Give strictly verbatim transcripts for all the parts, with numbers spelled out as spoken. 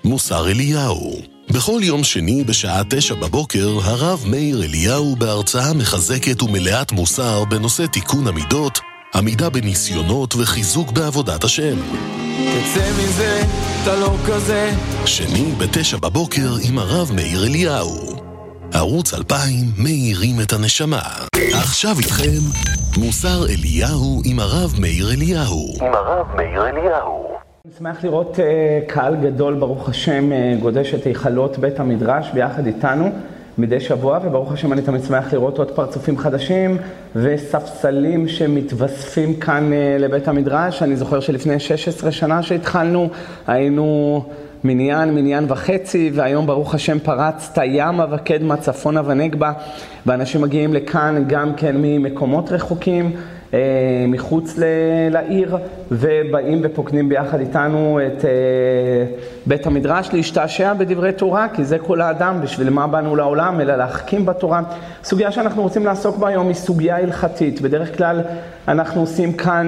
מוסר אליהו. בכל יום שני בשעה תשע בבוקר, הרב מאיר אליהו בהרצאה מחזקת ומלאת מוסר בנושא תיקון המידות, עמידה בניסיונות וחיזוק בעבודת השם. תצא מזה, אתה לא כזה. שני בתשע בבוקר עם הרב מאיר אליהו. ערוץ אלפיים מאירים את הנשמה. עכשיו איתכם מוסר אליהו עם הרב מאיר אליהו. עם הרב מאיר אליהו. אני שמח לראות uh, קהל גדול, ברוך השם, uh, גודש את היכלות בית המדרש ביחד איתנו מדי שבוע, וברוך השם אני תמיד שמח לראות עוד פרצופים חדשים וספסלים שמתווספים כאן uh, לבית המדרש. אני זוכר שלפני שש עשרה שנה שהתחלנו היינו מניין, מניין וחצי, והיום ברוך השם פרצת ימה וקדמה, צפונה ונגבה, ואנשים מגיעים לכאן גם כן ממקומות רחוקים, מחוץ לעיר, ובאים ופוקדים ביחד איתנו את בית המדרש להשתעשע בדברי תורה, כי זה כל האדם, בשביל מה באנו לעולם, אלא להחכים בתורה. סוגיה שאנחנו רוצים לעסוק בה היום היא סוגיה הלכתית. בדרך כלל אנחנו עושים כאן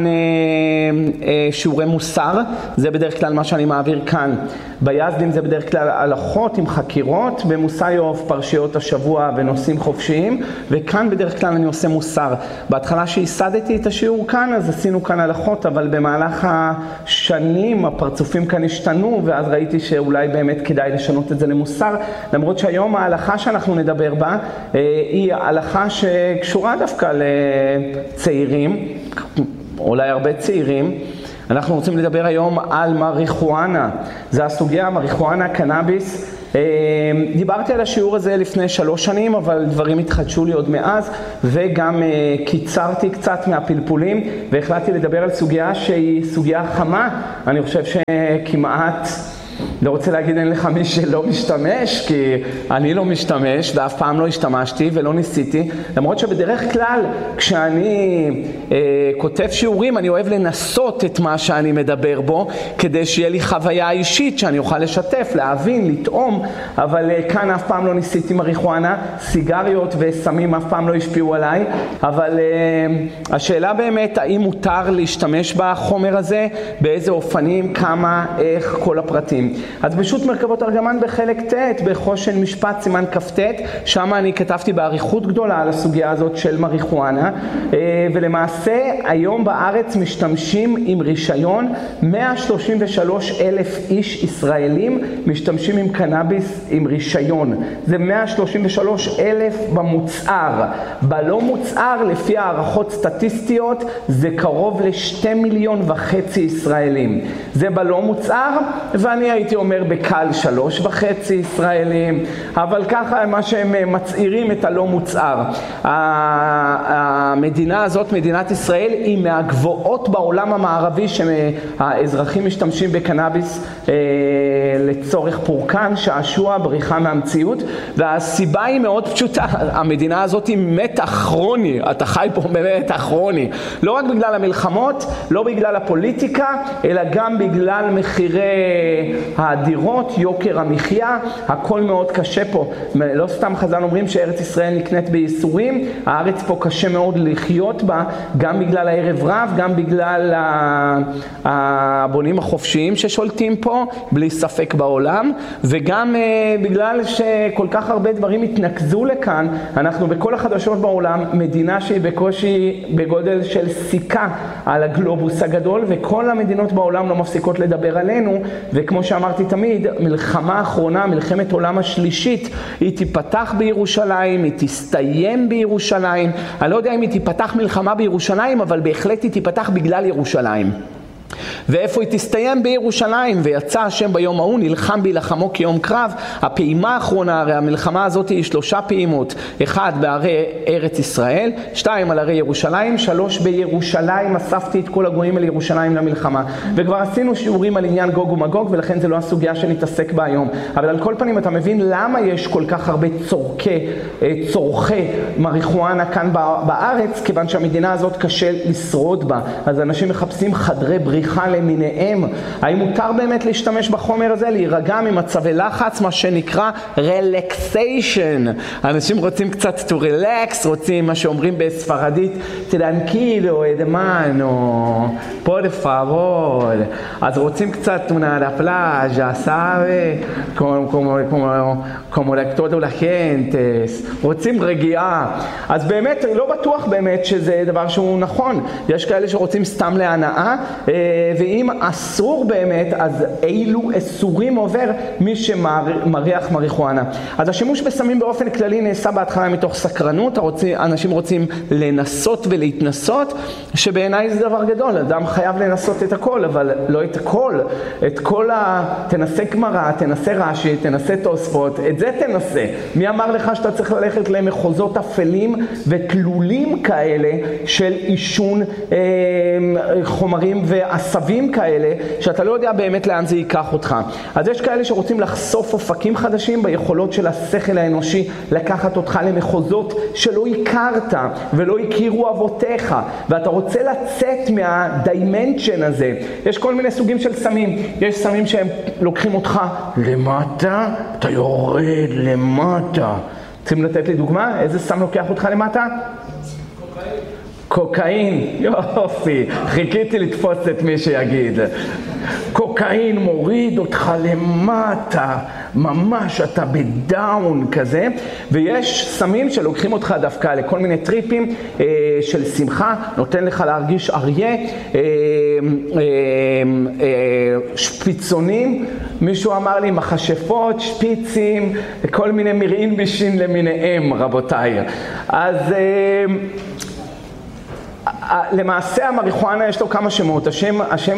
שיעורי מוסר, זה בדרך כלל מה שאני מעביר כאן. ביזדים זה בדרך כלל הלכות עם חקירות, במוסיוף פרשיות השבוע ונושאים חופשיים, וכאן בדרך כלל אני עושה מוסר. בהתחלה שהסדתי את השיעור כאן, אז עשינו כאן הלכות, אבל במהלך השנים הפרצופים כאן השתנו, ואז ראיתי שאולי באמת כדאי לשנות את זה למוסר, למרות שהיום ההלכה שאנחנו נדבר בה היא הלכה שקשורה דווקא לצעירים, אולי הרבה צעירים. אנחנו רוצים לדבר היום על מריחואנה. זה הסוגיה, מריחואנה, קנאביס. דיברתי על השיעור הזה לפני שלוש שנים, אבל דברים התחדשו לי עוד מאז, וגם קיצרתי קצת מהפלפולים, והחלטתי לדבר על סוגיה שהיא סוגיה חמה. אני חושב שכמעט, לא רוצה להגיד אין לך מי שלא משתמש, כי אני לא משתמש ואף פעם לא השתמשתי ולא ניסיתי, למרות שבדרך כלל כשאני אה, כותב שיעורים אני אוהב לנסות את מה שאני מדבר בו, כדי שיהיה לי חוויה אישית שאני אוכל לשתף, להבין, לטעום, אבל אה, כאן אף פעם לא ניסיתי מריחואנה, סיגריות וסמים אף פעם לא השפיעו עליי, אבל אה, השאלה באמת האם מותר להשתמש בחומר הזה, באיזה אופנים, כמה, איך, כל הפרטים. אז בשו"ת מרכבות ארגמן בחלק ט' בחושן משפט סימן כ"ט, שם אני כתבתי באריכות גדולה על הסוגיה הזאת של מריחואנה, ולמעשה היום בארץ משתמשים עם רישיון מאה שלושים ושלושה אלף איש ישראלים משתמשים עם קנאביס עם רישיון. זה מאה שלושים ושלושה אלף במוצער. בלא מוצער, לפי הערכות סטטיסטיות, זה קרוב לשתי מיליון וחצי ישראלים. זה בלא מוצער, ואני הייתי אומר בקל שלוש וחצי ישראלים, אבל ככה מה שהם מצעירים את הלא מוצער. המדינה הזאת, מדינת ישראל, היא מהגבוהות בעולם המערבי שהאזרחים משתמשים בקנאביס אה, לצורך פורקן, שעשוע, בריחה מהמציאות, והסיבה היא מאוד פשוטה. המדינה הזאת היא מתח כרוני, אתה חי פה במתח כרוני, לא רק בגלל המלחמות, לא בגלל הפוליטיקה, אלא גם בגלל מחירי הדירות, יוקר המחיה, הכל מאוד קשה פה. לא סתם חז"ל אומרים שארץ ישראל נקנית בייסורים, הארץ פה קשה מאוד לחיות בה, גם בגלל הערב רב, גם בגלל הבונים החופשיים ששולטים פה, בלי ספק בעולם, וגם בגלל שכל כך הרבה דברים התנקזו לכאן. אנחנו בכל החדשות בעולם, מדינה שהיא בקושי בגודל של סיכה על הגלובוס הגדול, וכל המדינות בעולם לא מפסיקות לדבר עלינו, וכמו שאמרתי תמיד, מלחמה האחרונה, מלחמת עולם השלישית, היא תיפתח בירושלים, היא תסתיים בירושלים. אני לא יודע אם היא תיפתח מלחמה בירושלים, אבל בהחלט היא תיפתח בגלל ירושלים. ואיפה היא תסתיים? בירושלים. ויצא השם ביום ההוא, נלחם בלחמו כיום קרב. הפעימה האחרונה, הרי המלחמה הזאת היא שלושה פעימות, אחד בערי ארץ ישראל, שתיים על ערי ירושלים, שלוש בירושלים. אספתי את כל הגויים אל ירושלים למלחמה, וכבר עשינו שיעורים על עניין גוג ומגוג, ולכן זה לא הסוגיה שנתעסק בה היום. אבל על כל פנים אתה מבין למה יש כל כך הרבה צורכי, צורכי מריחואנה כאן בארץ, כיוון שהמדינה הזאת קשה לשרוד בה. אז אנשים מחפשים חדרי ברית בריחה למיניהם. האם מותר באמת להשתמש בחומר הזה, להירגע ממצבי לחץ, מה שנקרא רלקסיישן. אנשים רוצים קצת to relax, רוצים מה שאומרים בספרדית, tranquilo, hermano, por favor. אז רוצים קצת una la playa, sabe, como, como, como, como la toda la gente, רוצים רגיעה. אז באמת, לא בטוח באמת שזה דבר שהוא נכון. יש כאלה שרוצים סתם להנאה, ואם אסור באמת, אז אילו אסורים עובר מי שמריח מריחואנה. אז השימוש בסמים באופן כללי נעשה בהתחלה מתוך סקרנות, אנשים רוצים לנסות ולהתנסות, שבעיניי זה דבר גדול. אדם חייב לנסות את הכל, אבל לא את הכל. את כל ה... תנסה גמרא, תנסה רש"י, תנסה תוספות, את זה תנסה. מי אמר לך שאתה צריך ללכת למחוזות אפלים וכלולים כאלה של עישון אה, חומרים ועשבים כאלה, שאתה לא יודע באמת לאן זה ייקח אותך. אז יש כאלה שרוצים לחשוף אופקים חדשים ביכולות של השכל האנושי, לקחת אותך למחוזות שלא הכרת ולא הכירו אבותיך, ואתה רוצה לצאת מהדיימנשן הזה. יש כל מיני סוגים של סמים. יש סמים שהם לוקחים אותך למטה, אתה יורד למטה. צריכים לתת לי דוגמה? איזה סם לוקח אותך למטה? קוקאין, יופי, חיכיתי לתפוס את מי שיגיד. קוקאין מוריד אותך למטה, ממש אתה בדאון כזה, ויש סמים שלוקחים אותך דווקא לכל מיני טריפים אה, של שמחה, נותן לך להרגיש אריה, אה, אה, אה, שפיצונים, מישהו אמר לי מחשפות, שפיצים, כל מיני מרעין בישין למיניהם, רבותיי. אז... אה, למעשה המריחואנה יש לו כמה שמות. השם, השם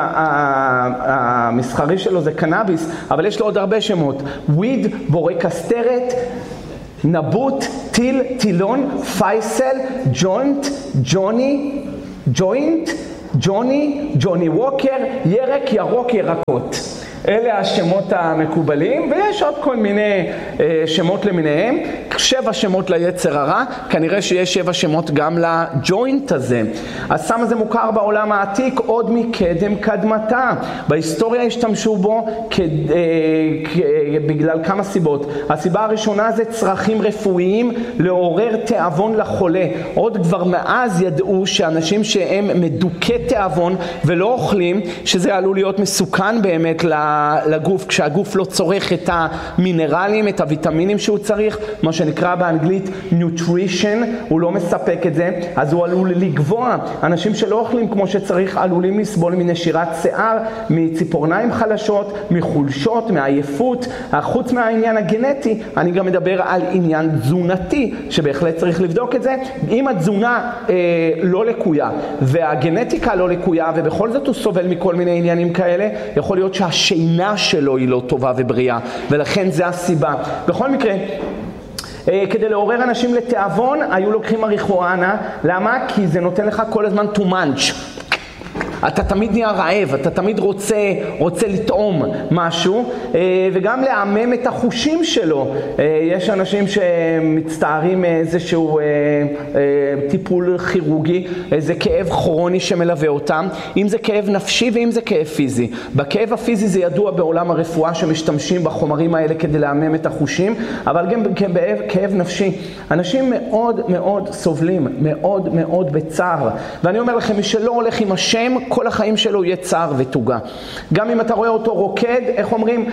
המסחרי שלו זה קנאביס, אבל יש לו עוד הרבה שמות. וויד, בורא קסטרת, נבוט, טיל, טילון, פייסל, ג'ונט, ג'וני, ג'וינט, ג'וני, ג'וני ווקר, ירק, ירוק, ירקות. אלה השמות המקובלים, ויש עוד כל מיני אה, שמות למיניהם. שבע שמות ליצר הרע, כנראה שיש שבע שמות גם לג'וינט הזה. הסם הזה מוכר בעולם העתיק עוד מקדם קדמתה. בהיסטוריה השתמשו בו כ, אה, כ, בגלל כמה סיבות. הסיבה הראשונה זה צרכים רפואיים, לעורר תיאבון לחולה. עוד כבר מאז ידעו שאנשים שהם מדוכא תיאבון ולא אוכלים, שזה עלול להיות מסוכן באמת לגוף, כשהגוף לא צורך את המינרלים, את הוויטמינים שהוא צריך, מה שנקרא באנגלית nutrition, הוא לא מספק את זה, אז הוא עלול לגבוה. אנשים שלא אוכלים כמו שצריך עלולים לסבול מנשירת שיער, מציפורניים חלשות, מחולשות, מעייפות. חוץ מהעניין הגנטי, אני גם מדבר על עניין תזונתי, שבהחלט צריך לבדוק את זה. אם התזונה אה, לא לקויה, והגנטיקה לא לקויה, ובכל זאת הוא סובל מכל מיני עניינים כאלה, יכול להיות שהשינה שלו היא לא טובה ובריאה, ולכן זה הסיבה. בכל מקרה, כדי לעורר אנשים לתיאבון, היו לוקחים מריחואנה. למה? כי זה נותן לך כל הזמן to munch. אתה תמיד נהיה רעב, אתה תמיד רוצה, רוצה לטעום משהו, וגם לעמם את החושים שלו. יש אנשים שמצטערים איזשהו טיפול כירורגי, איזה כאב כרוני שמלווה אותם, אם זה כאב נפשי ואם זה כאב פיזי. בכאב הפיזי זה ידוע בעולם הרפואה שמשתמשים בחומרים האלה כדי לעמם את החושים, אבל גם כאב, כאב נפשי. אנשים מאוד מאוד סובלים, מאוד מאוד בצער. ואני אומר לכם, מי שלא הולך עם השם, כל החיים שלו יהיה צער ותוגה. גם אם אתה רואה אותו רוקד, איך אומרים,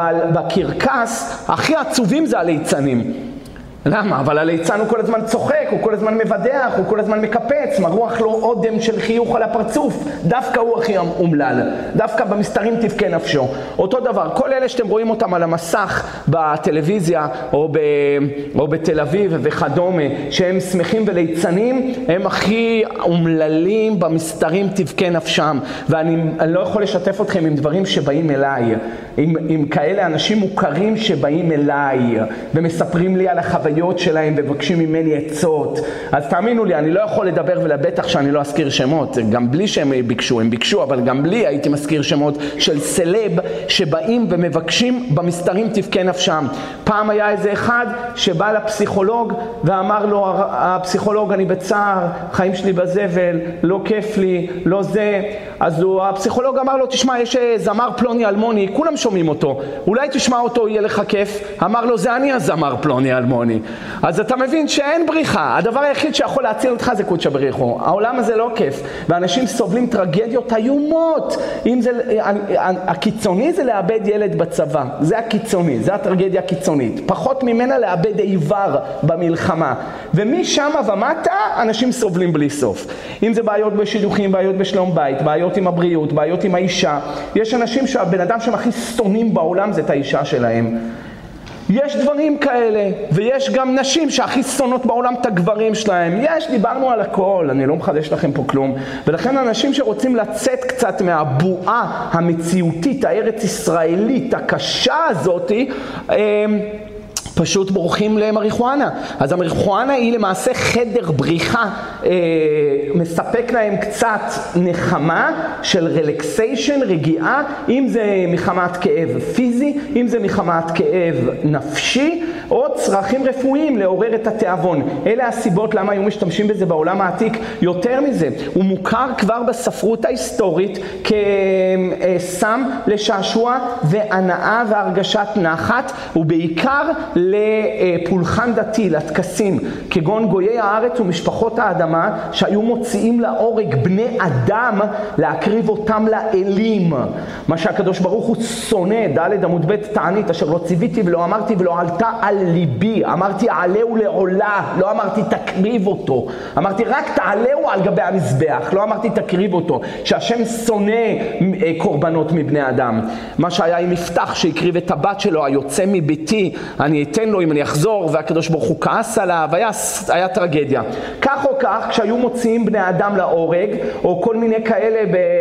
בקרקס, הכי עצובים זה הליצנים. למה? אבל הליצן הוא כל הזמן צוחק, הוא כל הזמן מבדח, הוא כל הזמן מקפץ, מרוח לו אודם של חיוך על הפרצוף. דווקא הוא הכי אומלל, דווקא במסתרים תבכה נפשו. אותו דבר, כל אלה שאתם רואים אותם על המסך בטלוויזיה או, ב, או בתל אביב וכדומה, שהם שמחים וליצנים, הם הכי אומללים במסתרים תבכה נפשם. ואני לא יכול לשתף אתכם עם דברים שבאים אליי, עם, עם כאלה אנשים מוכרים שבאים אליי ומספרים לי על החוויה החוויות שלהם ומבקשים ממני עצות. אז תאמינו לי, אני לא יכול לדבר ולבטח שאני לא אזכיר שמות, גם בלי שהם ביקשו, הם ביקשו, אבל גם בלי הייתי מזכיר שמות של סלב שבאים ומבקשים במסתרים תפקי נפשם. פעם היה איזה אחד שבא לפסיכולוג ואמר לו, הפסיכולוג, אני בצער, חיים שלי בזבל, לא כיף לי, לא זה. אז הוא, הפסיכולוג אמר לו, תשמע, יש זמר פלוני אלמוני, כולם שומעים אותו, אולי תשמע אותו, יהיה לך כיף. אמר לו, זה אני הזמר פלוני אלמוני. אז אתה מבין שאין בריחה, הדבר היחיד שיכול להציל אותך זה קודשא בריחו. העולם הזה לא כיף, ואנשים סובלים טרגדיות איומות. אם זה, הקיצוני זה לאבד ילד בצבא, זה הקיצוני, זה הטרגדיה הקיצונית. פחות ממנה לאבד איבר במלחמה, ומשם ומטה אנשים סובלים בלי סוף. אם זה בעיות בשידוכים, בעיות בשלום בית, בעיות עם הבריאות, בעיות עם האישה. יש אנשים שהבן אדם שהם הכי שונאים בעולם זה את האישה שלהם. יש דברים כאלה, ויש גם נשים שהכי שונאות בעולם את הגברים שלהם. יש, דיברנו על הכל, אני לא מחדש לכם פה כלום. ולכן אנשים שרוצים לצאת קצת מהבועה המציאותית, הארץ ישראלית, הקשה הזאת, פשוט בורחים למריחואנה. אז המריחואנה היא למעשה חדר בריחה, אה, מספק להם קצת נחמה של רלקסיישן, רגיעה, אם זה מחמת כאב פיזי, אם זה מחמת כאב נפשי, או צרכים רפואיים לעורר את התיאבון. אלה הסיבות למה היו משתמשים בזה בעולם העתיק. יותר מזה, הוא מוכר כבר בספרות ההיסטורית כסם לשעשוע והנאה והרגשת נחת, ובעיקר לפולחן דתי, לטקסים, כגון גויי הארץ ומשפחות האדמה, שהיו מוציאים להורג בני אדם להקריב אותם לאלים. מה שהקדוש ברוך הוא שונא, ד' עמוד ב' תענית, אשר לא ציוויתי ולא אמרתי ולא עלתה על ליבי. אמרתי עלהו לעולה, לא אמרתי תקריב אותו. אמרתי רק תעלהו על גבי המזבח, לא אמרתי תקריב אותו. שהשם שונא קורבנות מבני אדם. מה שהיה עם יפתח שהקריב את הבת שלו, היוצא מביתי, אני אתן לו אם אני אחזור, והקדוש ברוך הוא כעס עליו, היה, היה טרגדיה. כך או כך, כשהיו מוציאים בני אדם להורג, או כל מיני כאלה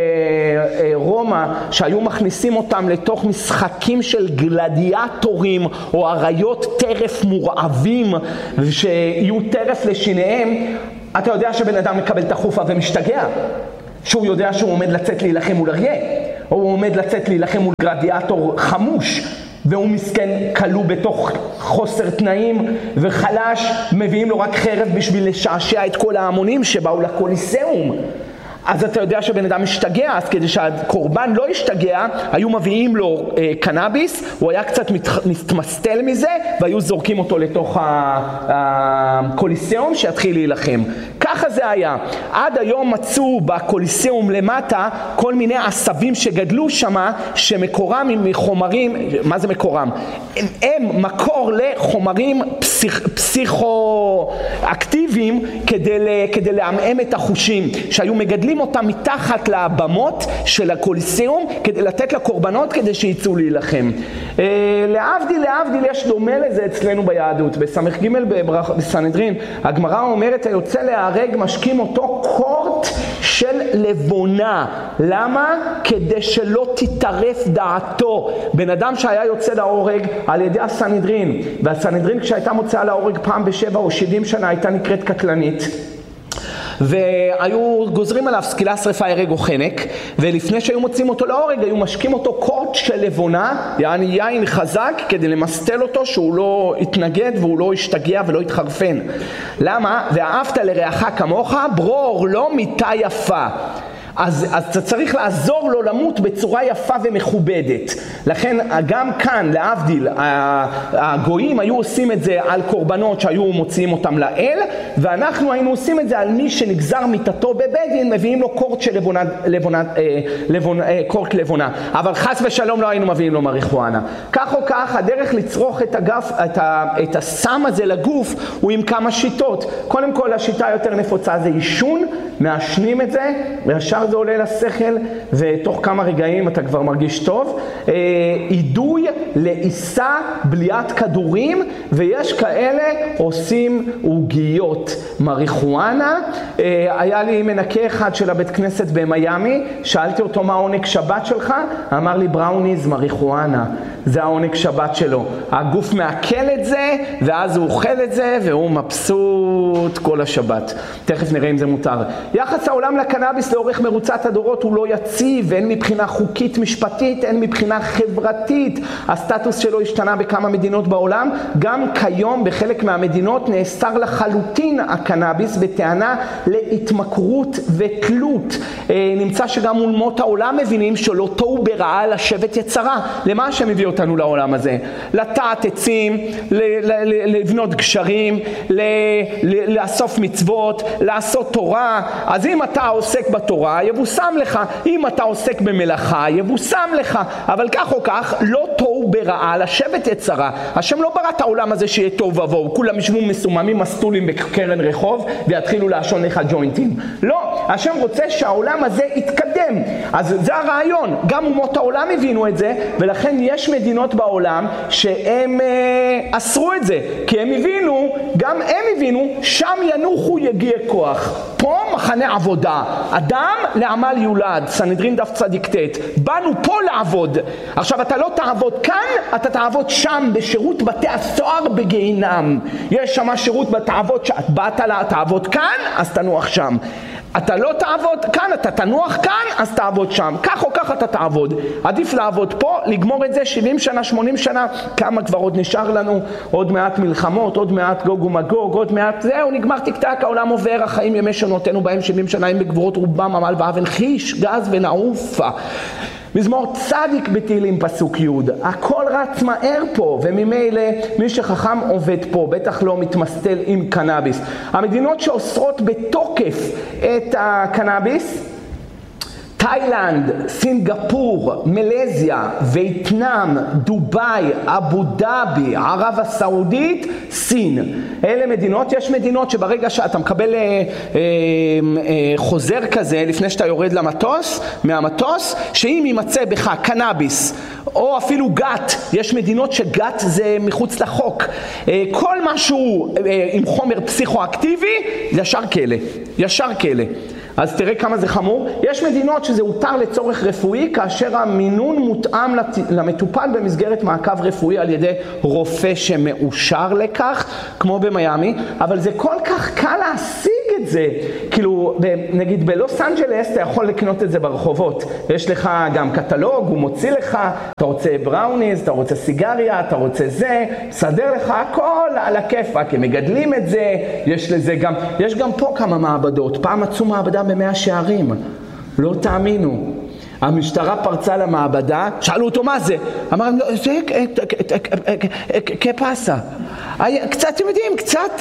ברומא, שהיו מכניסים אותם לתוך משחקים של גלדיאטורים, או אריות טרף מורעבים, שיהיו טרף לשיניהם, אתה יודע שבן אדם מקבל את החופה ומשתגע, שהוא יודע שהוא עומד לצאת להילחם מול אריה, או הוא עומד לצאת להילחם מול גלדיאטור חמוש, והוא מסכן כלוא בתוך חוסר תנאים וחלש, מביאים לו רק חרב בשביל לשעשע את כל ההמונים שבאו לקוליסאום. אז אתה יודע שבן אדם משתגע, אז כדי שהקורבן לא ישתגע, היו מביאים לו אה, קנאביס, הוא היה קצת מת, מתמסטל מזה, והיו זורקים אותו לתוך הקוליסאום שיתחיל להילחם. ככה זה היה. עד היום מצאו בקוליסאום למטה כל מיני עשבים שגדלו שמה, שמקורם מחומרים, מה זה מקורם? הם, הם מקור לחומרים פסיכ, פסיכו-אקטיביים כדי, כדי לעמעם את החושים, שהיו מגדלים אותם מתחת לבמות של הקוליסאום כדי לתת לקורבנות כדי שיצאו להילחם. להבדיל, להבדיל, יש דומה לזה אצלנו ביהדות. בסמך ג' בסנהדרין, הגמרא אומרת, היוצא להרג משקים אותו קורט של לבונה. למה? כדי שלא תתערף דעתו. בן אדם שהיה יוצא להורג על ידי הסנהדרין, והסנהדרין כשהייתה מוצאה להורג פעם בשבע או שבעים שנה הייתה נקראת קטלנית, והיו גוזרים עליו סקילה, שריפה, הרג או חנק, ולפני שהיו מוצאים אותו להורג היו משקים אותו קורט של לבונה, יעני יין חזק, כדי למסטל אותו שהוא לא יתנגד והוא לא ישתגע ולא יתחרפן. למה? ואהבת לרעך כמוך, ברור לא מיתה יפה. אז, אז אתה צריך לעזור לו למות בצורה יפה ומכובדת. לכן גם כאן, להבדיל, הגויים היו עושים את זה על קורבנות שהיו מוציאים אותם לאל, ואנחנו היינו עושים את זה על מי שנגזר מיתתו בבית דין, מביאים לו קורט של לבונה, לבונה, לבונה, קורט לבונה. אבל חס ושלום לא היינו מביאים לו מריחואנה. כך או כך, הדרך לצרוך את, הגף, את, ה, את הסם הזה לגוף הוא עם כמה שיטות. קודם כל, השיטה יותר נפוצה זה עישון, מעשנים את זה, וישר ישר זה עולה לשכל, ותוך כמה רגעים אתה כבר מרגיש טוב. עידוי לעיסה, בליעת כדורים, ויש כאלה עושים עוגיות מריחואנה. היה לי מנקה אחד של הבית כנסת במיימי, שאלתי אותו מה העונג שבת שלך, אמר לי בראוניז מריחואנה, זה העונג שבת שלו. הגוף מעכל את זה, ואז הוא אוכל את זה, והוא מבסוט כל השבת. תכף נראה אם זה מותר. יחס העולם לקנאביס לאורך מרוצת הדורות הוא לא יציב, הן מבחינה חוקית משפטית, הן מבחינה חברתית. הסטטוס שלו השתנה בכמה מדינות בעולם. גם כיום בחלק מהמדינות נאסר לחלוטין הקנאביס בטענה להתמכרות ותלות. נמצא שגם אומות העולם מבינים שלא תוהו ברעה לשבת יצרה. למה שמביא אותנו לעולם הזה? לטעת עצים, לבנות גשרים, לאסוף מצוות, לעשות תורה. אז אם אתה עוסק בתורה, יבוסם לך. אם אתה עוסק במלאכה, יבוסם לך. אבל כך או כך, לא תוהו ברעה לשבת יצרה. השם לא ברא את העולם הזה שיהיה טוב ובואו. כולם ישבו מסוממים מסטולים בקרן רחוב ויתחילו לעשון לך ג'וינטים. לא, השם רוצה שהעולם הזה יתקדם. אז זה הרעיון. גם אומות העולם הבינו את זה, ולכן יש מדינות בעולם שהם אה, אסרו את זה. כי הם הבינו, גם הם הבינו, שם ינוחו יגיע כוח. פה מחנה עבודה. אדם לעמל יולד. סנהדרין דף צדיק ת'. באנו פה לעבוד. עכשיו אתה לא תעבוד כאן, אתה תעבוד שם בשירות בתי הסוהר בגיהינם. יש שם שירות בתעבוד, שאת באת לעבוד כאן, אז תנוח שם. אתה לא תעבוד כאן, אתה תנוח כאן, אז תעבוד שם. כך או כך אתה תעבוד. עדיף לעבוד פה, לגמור את זה שבעים שנה, שמונים שנה, כמה כבר עוד נשאר לנו, עוד מעט מלחמות, עוד מעט גוג ומגוג, עוד מעט זהו, נגמר תקתק, העולם עובר, החיים ימי שנותינו בהם שבעים שנה, הם בגבורות רובם עמל ואבן חיש, גז ונעופה. מזמור צדיק בתהילים פסוק י', הכל רץ מהר פה, וממילא מי שחכם עובד פה, בטח לא מתמסטל עם קנאביס. המדינות שאוסרות בתוקף את הקנאביס, תאילנד, סינגפור, מלזיה, וייטנאם, דובאי, אבו דאבי, ערב הסעודית, סין. אלה מדינות, יש מדינות שברגע שאתה מקבל אה, אה, אה, חוזר כזה, לפני שאתה יורד למטוס, מהמטוס, שאם יימצא בך קנאביס, או אפילו גת, יש מדינות שגת זה מחוץ לחוק. אה, כל משהו אה, עם חומר פסיכואקטיבי, ישר כלא, ישר כלא. אז תראה כמה זה חמור. יש מדינות שזה הותר לצורך רפואי, כאשר המינון מותאם למטופל במסגרת מעקב רפואי על ידי רופא שמאושר לכך, כמו במיימי, אבל זה כל כך קל להשיג את זה. כאילו, נגיד בלוס אנג'לס אתה יכול לקנות את זה ברחובות. יש לך גם קטלוג, הוא מוציא לך, אתה רוצה בראוניז, אתה רוצה סיגריה, אתה רוצה זה, סדר לך הכל על הכיפק, הם מגדלים את זה, יש לזה גם, יש גם פה כמה מעבדות. פעם מצאו מעבדה במאה שערים, לא תאמינו. המשטרה פרצה למעבדה, שאלו אותו מה זה? אמר להם, זה כפסה. קצת, אתם יודעים, קצת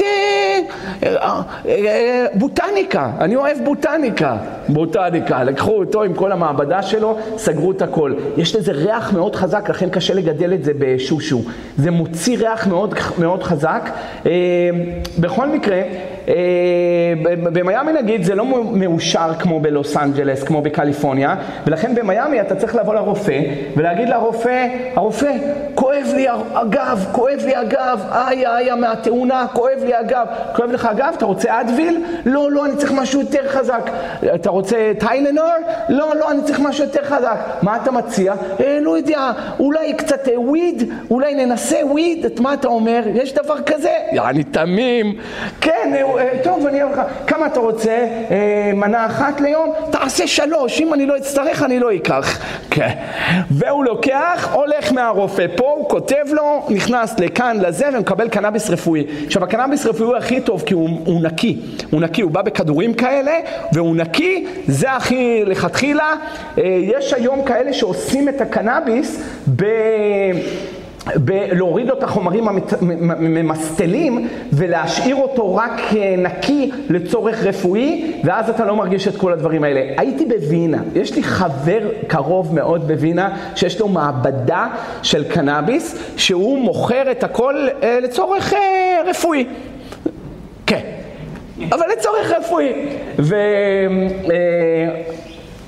בוטניקה. אני אוהב בוטניקה. בוטניקה. לקחו אותו עם כל המעבדה שלו, סגרו את הכל. יש לזה ריח מאוד חזק, לכן קשה לגדל את זה בשושו. זה מוציא ריח מאוד, מאוד חזק. בכל מקרה, במיימי נגיד זה לא מאושר כמו בלוס אנג'לס, כמו בקליפורניה, ולכן במיימי אתה צריך לבוא לרופא ולהגיד לרופא, הרופא, כואב לי הגב, כואב לי הגב, איי איי מהתאונה, כואב לי הגב. כואב לך הגב? אתה רוצה אדוויל? לא, לא, אני צריך משהו יותר חזק. אתה רוצה טיילנור? לא, לא, אני צריך משהו יותר חזק. מה אתה מציע? אה, לא יודע, אולי קצת וויד, אולי ננסה וויד. את מה אתה אומר? יש דבר כזה? יעני תמים. כן, טוב, אני אומר לך, כמה אתה רוצה? מנה אחת ליום? תעשה שלוש, אם אני לא אצטרך אני לא אקח. כן. והוא לוקח, הולך מהרופא פה, הוא כותב לו, נכנס לכאן לזה ומקבל קנאביס רפואי. עכשיו הקנאביס רפואי הוא הכי טוב כי הוא, הוא נקי, הוא נקי, הוא בא בכדורים כאלה והוא נקי, זה הכי לכתחילה. יש היום כאלה שעושים את הקנאביס ב... להוריד לו את החומרים הממסטלים ולהשאיר אותו רק נקי לצורך רפואי, ואז אתה לא מרגיש את כל הדברים האלה. הייתי בווינה, יש לי חבר קרוב מאוד בווינה שיש לו מעבדה של קנאביס שהוא מוכר את הכל לצורך רפואי. כן, אבל לצורך רפואי. ו...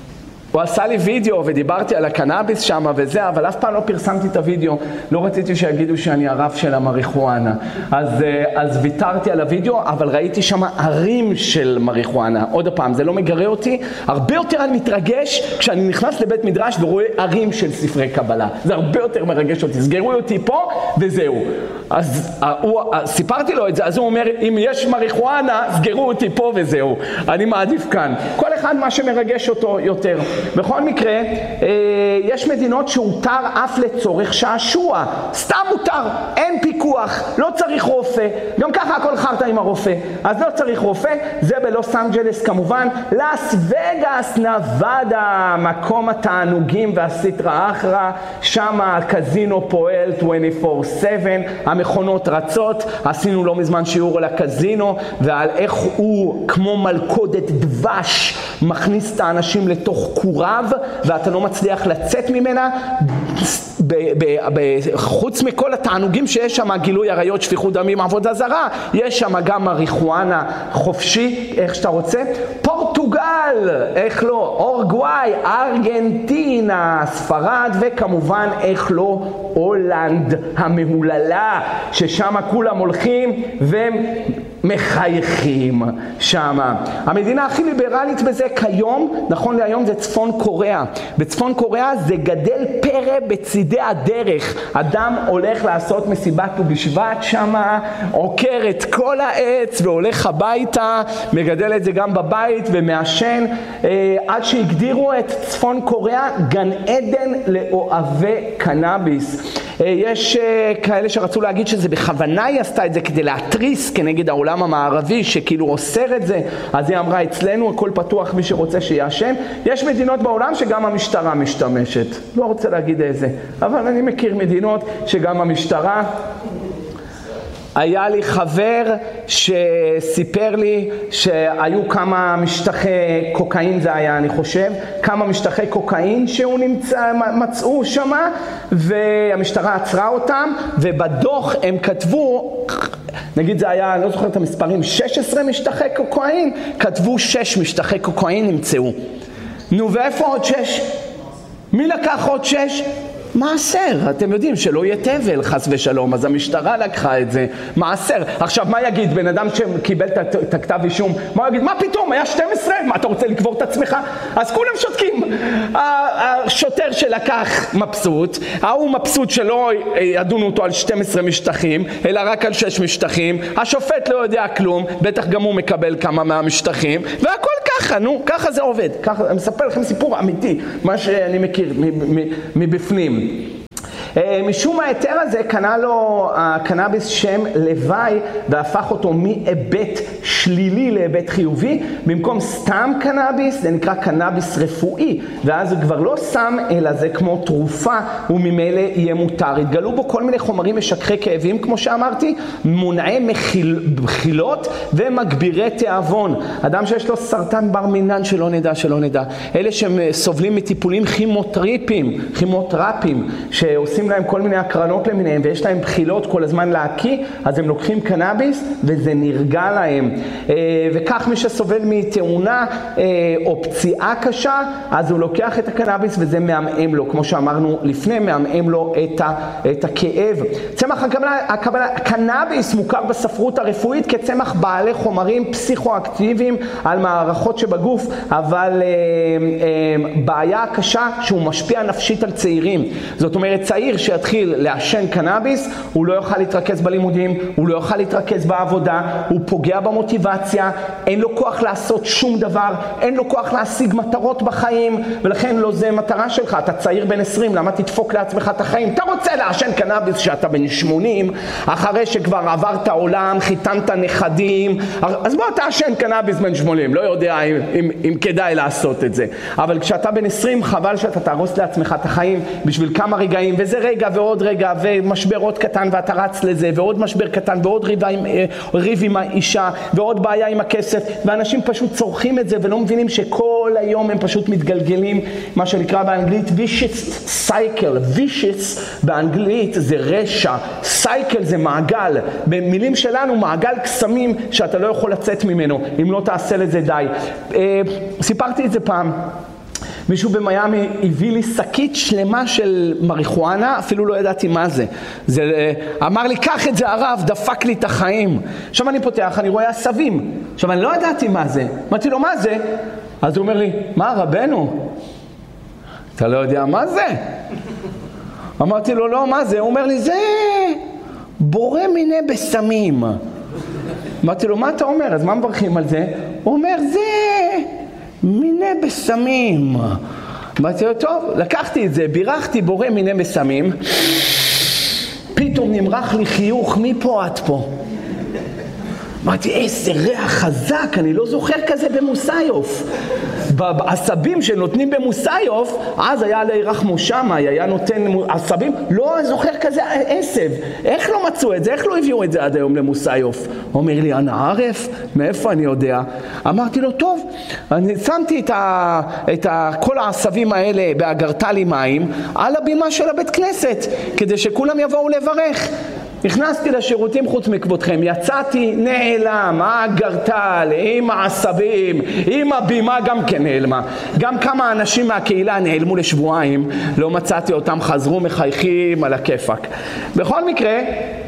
הוא עשה לי וידאו ודיברתי על הקנאביס שם וזה, אבל אף פעם לא פרסמתי את הוידאו, לא רציתי שיגידו שאני הרב של המריחואנה. אז, אז ויתרתי על הוידאו, אבל ראיתי שם ערים של מריחואנה. עוד פעם, זה לא מגרה אותי, הרבה יותר אני מתרגש כשאני נכנס לבית מדרש ורואה ערים של ספרי קבלה. זה הרבה יותר מרגש אותי, סגרו אותי פה וזהו. אז הוא, סיפרתי לו את זה, אז הוא אומר, אם יש מריחואנה, סגרו אותי פה וזהו. אני מעדיף כאן. כל אחד מה שמרגש אותו יותר. בכל מקרה, יש מדינות שהותר אף לצורך שעשוע. סתם מותר, אין פיקוח, לא צריך רופא. גם ככה הכל חרטה עם הרופא. אז לא צריך רופא, זה בלוס אנג'לס כמובן. לאס וגאס, נבדה, מקום התענוגים והסטרא אחרא. שם הקזינו פועל עשרים וארבע שבע, המכונות רצות. עשינו לא מזמן שיעור על הקזינו ועל איך הוא כמו מלכודת דבש מכניס את האנשים לתוך קוריו ואתה לא מצליח לצאת ממנה. ב- ב- ב- חוץ מכל התענוגים שיש שם, גילוי עריות, שפיכות דמים, עבודה זרה, יש שם גם מריחואנה חופשי, איך שאתה רוצה. פורטוגל, איך לא, אורוגוואי, ארגנטינה, ספרד, וכמובן איך לא, הולנד המהוללה, ששם כולם הולכים והם מחייכים שם. המדינה הכי ליברלית בזה כיום, נכון להיום, זה צפון קוריאה. בצפון קוריאה זה גדל פרא בצידי הדרך. אדם הולך לעשות מסיבת ט"ו בשבט שם, עוקר את כל העץ והולך הביתה, מגדל את זה גם בבית ומעשן, אה, עד שהגדירו את צפון קוריאה גן עדן לאוהבי קנאביס. אה, יש אה, כאלה שרצו להגיד שזה בכוונה היא עשתה את זה כדי להתריס כנגד העולם המערבי שכאילו אוסר את זה, אז היא אמרה אצלנו הכל פתוח מי שרוצה שיאשם. יש מדינות בעולם שגם המשטרה משתמשת, לא רוצה להגיד איזה, אבל אני מכיר מדינות שגם המשטרה. היה לי חבר שסיפר לי שהיו כמה משטחי קוקאין, זה היה אני חושב, כמה משטחי קוקאין שהוא נמצא, מצאו שמה, והמשטרה עצרה אותם, ובדוח הם כתבו, נגיד זה היה, אני לא זוכר את המספרים, שש עשרה משטחי קוקאין, כתבו שש משטחי קוקאין נמצאו. נו, ואיפה עוד שש? מי לקח עוד שש? מעשר, אתם יודעים שלא יהיה תבל חס ושלום, אז המשטרה לקחה את זה, מעשר. עכשיו מה יגיד בן אדם שקיבל את הכתב אישום, מה יגיד, מה פתאום, היה שתים עשרה, מה אתה רוצה לקבור את עצמך? אז כולם שותקים. השוטר שלקח מבסוט, ההוא מבסוט שלא ידונו אותו על שתים עשרה משטחים, אלא רק על שש משטחים, השופט לא יודע כלום, בטח גם הוא מקבל כמה מהמשטחים, והכל ככה, נו, ככה זה עובד. ככה, אני מספר לכם סיפור אמיתי, מה שאני מכיר מבפנים. משום ההיתר הזה קנה לו הקנאביס שם לוואי והפך אותו מהיבט שלילי להיבט חיובי. במקום סתם קנאביס זה נקרא קנאביס רפואי, ואז זה כבר לא סם אלא זה כמו תרופה וממילא יהיה מותר. התגלו בו כל מיני חומרים משככי כאבים כמו שאמרתי, מונעי מחיל, בחילות ומגבירי תיאבון. אדם שיש לו סרטן בר מינן שלא נדע שלא נדע, אלה שסובלים מטיפולים כימותרפיים, כימותרפיים שעושים להם כל מיני הקרנות למיניהם ויש להם בחילות כל הזמן להקיא, אז הם לוקחים קנאביס וזה נרגע להם. וכך מי שסובל מתאונה או פציעה קשה, אז הוא לוקח את הקנאביס וזה מאמם לו, כמו שאמרנו לפני, מאמם לו את, ה, את הכאב. צמח הקבלה, הקבלה, הקנאביס מוכר בספרות הרפואית כצמח בעלי חומרים פסיכואקטיביים על מערכות שבגוף, אבל בעיה קשה שהוא משפיע נפשית על צעירים. זאת אומרת, צעיר שיתחיל לעשן קנאביס, הוא לא יוכל להתרכז בלימודים, הוא לא יוכל להתרכז בעבודה, הוא פוגע במוטיבציה, אין לו כוח לעשות שום דבר, אין לו כוח להשיג מטרות בחיים, ולכן לא זה מטרה שלך. אתה צעיר בן עשרים, למה תדפוק לעצמך את החיים? אתה רוצה לעשן קנאביס שאתה בן שמונים, אחרי שכבר עברת עולם, חיתנת נכדים, אז בוא תעשן קנאביס בן שמונים, לא יודע אם, אם, אם כדאי לעשות את זה. אבל כשאתה בן עשרים, חבל שאתה תהרוס לעצמך את החיים בשביל כמה רגעים, וזה רגע ועוד רגע, ומשבר עוד קטן ואתה רץ לזה, ועוד משבר קטן, ועוד ריב עם, ריב עם האישה, ועוד בעיה עם הכסף, ואנשים פשוט צורכים את זה ולא מבינים שכל היום הם פשוט מתגלגלים, מה שנקרא באנגלית vicious cycle. vicious באנגלית זה רשע, cycle זה מעגל, במילים שלנו מעגל קסמים שאתה לא יכול לצאת ממנו אם לא תעשה לזה די. סיפרתי את זה פעם. מישהו במיימי הביא לי שקית שלמה של מריחואנה, אפילו לא ידעתי מה זה. זה אמר לי, קח את זה הרב, דפק לי את החיים. עכשיו אני פותח, אני רואה עשבים. עכשיו אני לא ידעתי מה זה. אמרתי לו, מה זה? אז הוא אומר לי, מה רבנו? אתה לא יודע מה זה? אמרתי לו, לא, מה זה? הוא אומר לי, זה בורא מיני בסמים. אמרתי לו, מה אתה אומר? אז מה מברכים על זה? הוא אומר, זה מיני בסמים. אמרתי לו, טוב, לקחתי את זה, בירכתי בורא מיני בסמים, פתאום נמרח לי חיוך מפה עד פה. אמרתי, איזה ריח חזק, אני לא זוכר כזה במוסיוף. בעשבים שנותנים במוסיוף, אז היה עלי רחמו שמאי, היה נותן עשבים, לא זוכר כזה עשב. איך לא מצאו את זה? איך לא הביאו את זה עד היום למוסיוף? הוא אומר לי, אנא ערף? מאיפה אני יודע? אמרתי לו, טוב, אני שמתי את, ה, את ה, כל העשבים האלה באגרתה לי מים על הבימה של הבית כנסת, כדי שכולם יבואו לברך. נכנסתי לשירותים חוץ מכבודכם, יצאתי נעלם, האגרטל, עם העשבים, עם הבימה גם כן נעלמה. גם כמה אנשים מהקהילה נעלמו לשבועיים, לא מצאתי אותם, חזרו מחייכים על הכיפק. בכל מקרה,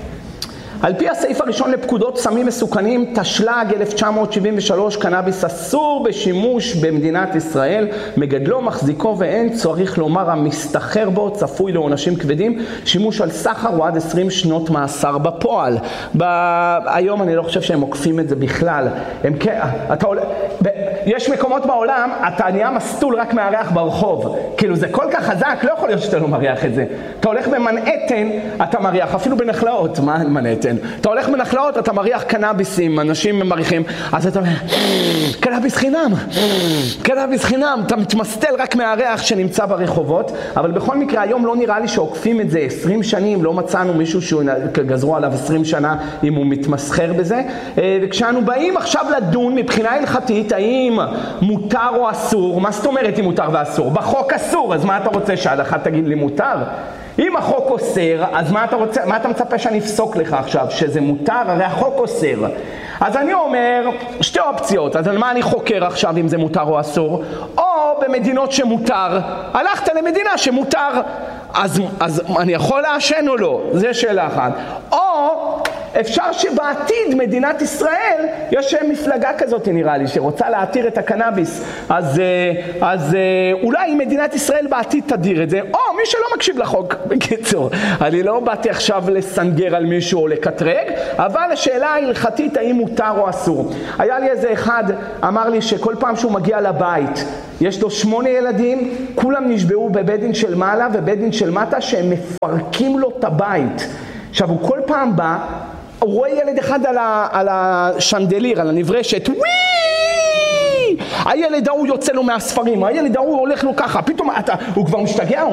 על פי הסעיף הראשון לפקודות סמים מסוכנים, תשל"ג אלף תשע מאות שבעים ושלוש, קנאביס אסור בשימוש במדינת ישראל, מגדלו, מחזיקו ואין צריך לומר המסתחר בו צפוי לעונשים כבדים, שימוש על סחר הוא עד עשרים שנות מאסר בפועל. ב- היום אני לא חושב שהם עוקפים את זה בכלל. הם, אתה, ב- יש מקומות בעולם, אתה נהיה מסטול רק מהריח ברחוב. כאילו זה כל כך חזק, לא יכול להיות שאתה לא מריח את זה. אתה הולך במנהטן, אתה מריח, אפילו בנחלאות, מה מנהטן? אתה הולך בנחלאות, אתה מריח קנאביסים, אנשים מריחים, אז אתה אומר, קנאביס חינם, קנאביס חינם, אתה מתמסטל רק מהריח שנמצא ברחובות, אבל בכל מקרה היום לא נראה לי שעוקפים את זה עשרים שנים, לא מצאנו מישהו שגזרו עליו עשרים שנה אם הוא מתמסחר בזה, וכשאנו באים עכשיו לדון מבחינה הלכתית, האם מותר או אסור, מה זאת אומרת אם מותר ואסור? בחוק אסור, אז מה אתה רוצה שההלכה תגיד לי מותר? אם החוק אוסר, אז מה אתה רוצה, מה אתה מצפה שאני אפסוק לך עכשיו? שזה מותר? הרי החוק אוסר. אז אני אומר, שתי אופציות, אז על מה אני חוקר עכשיו אם זה מותר או אסור? או במדינות שמותר, הלכת למדינה שמותר, אז, אז אני יכול לעשן או לא? זה שאלה אחת. או אפשר שבעתיד מדינת ישראל, יש מפלגה כזאת נראה לי, שרוצה להתיר את הקנאביס, אז, אז אולי מדינת ישראל בעתיד תדיר את זה, או מי שלא מקשיב לחוק. בקיצור, אני לא באתי עכשיו לסנגר על מישהו או לקטרג, אבל השאלה ההלכתית האם מותר או אסור. היה לי איזה אחד, אמר לי שכל פעם שהוא מגיע לבית, יש לו שמונה ילדים, כולם נשבעו בבית דין של מעלה ובית דין של מטה, שהם מפרקים לו את הבית. עכשיו הוא כל פעם בא, הוא רואה ילד אחד על, ה, על השנדליר, על הנברשת, וואי! הילד ההוא יוצא לו מהספרים, הילד ההוא הולך לו ככה, פתאום אתה, הוא כבר משתגע,